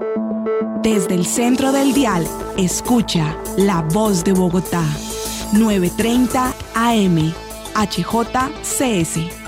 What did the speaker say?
Desde el centro del dial, escucha La Voz de Bogotá, 9:30 AM, HJCS.